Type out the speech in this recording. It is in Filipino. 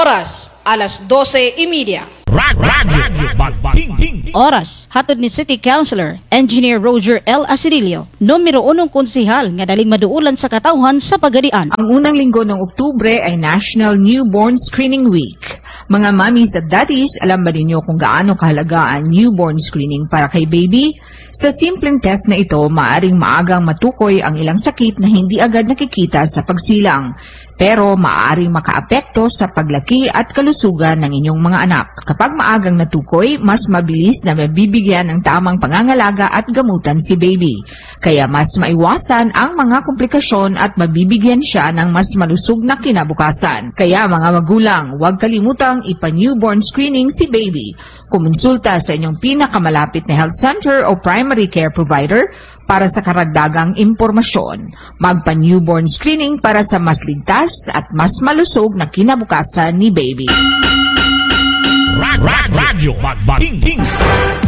Oras, alas 12:30. Radyo Bagting. Oras, hatod ni City Councilor, Engineer Roger L. Asirilio, numero 1 konsehal nga daling maduulan sa katawhan sa Pagadian. Ang unang linggo ng Oktubre ay National Newborn Screening Week. Mga mommies at daddies, alam ba ninyo kung gaano kahalaga ang newborn screening para kay baby? Sa simpleng test na ito, maaring maagang matukoy ang ilang sakit na hindi agad nakikita sa pagsilang. Pero maaaring makaapekto sa paglaki at kalusugan ng inyong mga anak. Kapag maagang natukoy, mas mabilis na mabibigyan ng tamang pangangalaga at gamutan si baby. Kaya mas maiwasan ang mga komplikasyon at mabibigyan siya ng mas malusog na kinabukasan. Kaya mga magulang, huwag kalimutang ipa-newborn screening si baby. Kumonsulta sa inyong pinakamalapit na health center o primary care provider para sa karagdagang impormasyon. Magpa-newborn screening para sa mas ligtas at mas malusog na kinabukasan ni baby. Radyo Bagting.